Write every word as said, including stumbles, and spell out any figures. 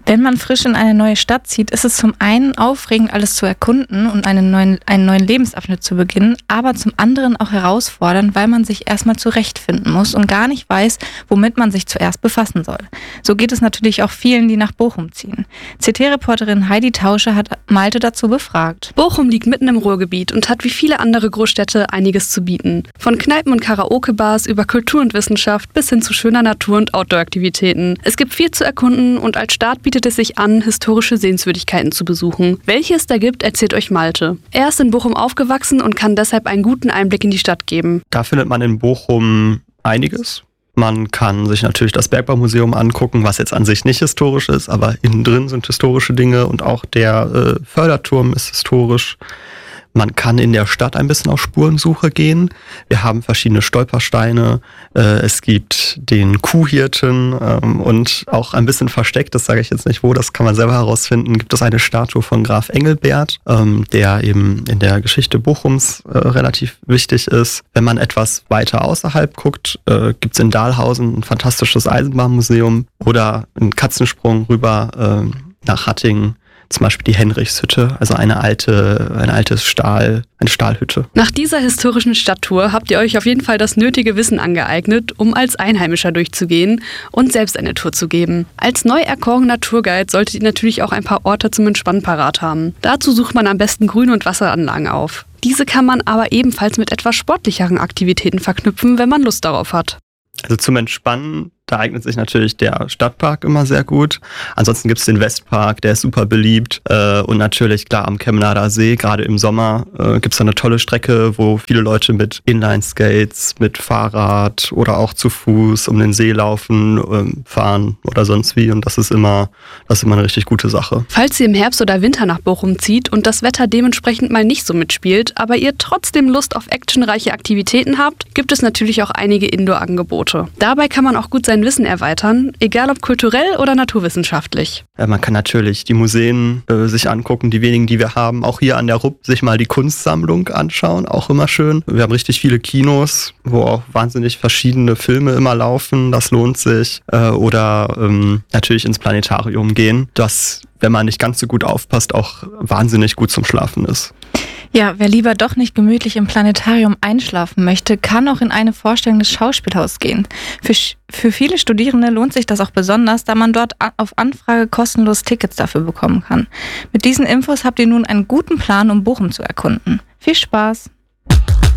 Wenn man frisch in eine neue Stadt zieht, ist es zum einen aufregend, alles zu erkunden und einen neuen, einen neuen Lebensabschnitt zu beginnen, aber zum anderen auch herausfordernd, weil man sich erstmal zurechtfinden muss und gar nicht weiß, womit man sich zuerst befassen soll. So geht es natürlich auch vielen, die nach Bochum ziehen. C T-Reporterin Heidi Tausche hat Malte dazu befragt. Bochum liegt mitten im Ruhrgebiet und hat wie viele andere Großstädte einiges zu bieten. Von Kneipen und Karaoke-Bars über Kultur und Wissenschaft bis hin zu schöner Natur und Outdoor-Aktivitäten. Es gibt viel zu erkunden und als Start bietet es sich an, historische Sehenswürdigkeiten zu besuchen. Welche es da gibt, erzählt euch Malte. Er ist in Bochum aufgewachsen und kann deshalb einen guten Einblick in die Stadt geben. Da findet man in Bochum einiges. Man kann sich natürlich das Bergbaumuseum angucken, was jetzt an sich nicht historisch ist, aber innen drin sind historische Dinge und auch der äh, Förderturm ist historisch. Man kann in der Stadt ein bisschen auf Spurensuche gehen. Wir haben verschiedene Stolpersteine. Äh, es gibt den Kuhhirten ähm, und auch ein bisschen versteckt, das sage ich jetzt nicht wo, das kann man selber herausfinden, gibt es eine Statue von Graf Engelbert, ähm, der eben in der Geschichte Bochums äh, relativ wichtig ist. Wenn man etwas weiter außerhalb guckt, äh, gibt es in Dahlhausen ein fantastisches Eisenbahnmuseum oder einen Katzensprung rüber äh, nach Hattingen. Zum Beispiel die Henrichshütte, also eine alte, eine alte Stahl, eine Stahlhütte. Nach dieser historischen Stadttour habt ihr euch auf jeden Fall das nötige Wissen angeeignet, um als Einheimischer durchzugehen und selbst eine Tour zu geben. Als neu erkorener Tourguide solltet ihr natürlich auch ein paar Orte zum Entspannen parat haben. Dazu sucht man am besten Grün- und Wasseranlagen auf. Diese kann man aber ebenfalls mit etwas sportlicheren Aktivitäten verknüpfen, wenn man Lust darauf hat. Also zum Entspannen, da eignet sich natürlich der Stadtpark immer sehr gut. Ansonsten gibt es den Westpark, der ist super beliebt. Äh, und natürlich, klar, am Chemnader See, gerade im Sommer, äh, gibt es da eine tolle Strecke, wo viele Leute mit Inline-Skates, mit Fahrrad oder auch zu Fuß um den See laufen, äh, fahren oder sonst wie. Und das ist immer, das ist immer eine richtig gute Sache. Falls ihr im Herbst oder Winter nach Bochum zieht und das Wetter dementsprechend mal nicht so mitspielt, aber ihr trotzdem Lust auf actionreiche Aktivitäten habt, gibt es natürlich auch einige Indoor-Angebote. Dabei kann man auch gut sein Wissen erweitern, egal ob kulturell oder naturwissenschaftlich. Ja, man kann natürlich die Museen äh, sich angucken, die wenigen, die wir haben. Auch hier an der Rupp sich mal die Kunstsammlung anschauen, auch immer schön. Wir haben richtig viele Kinos, wo auch wahnsinnig verschiedene Filme immer laufen, das lohnt sich. Äh, oder ähm, natürlich ins Planetarium gehen, das, wenn man nicht ganz so gut aufpasst, auch wahnsinnig gut zum Schlafen ist. Ja, wer lieber doch nicht gemütlich im Planetarium einschlafen möchte, kann auch in eine Vorstellung des Schauspielhauses gehen. Für, für viele Studierende lohnt sich das auch besonders, da man dort auf Anfrage kostenlos Tickets dafür bekommen kann. Mit diesen Infos habt ihr nun einen guten Plan, um Bochum zu erkunden. Viel Spaß!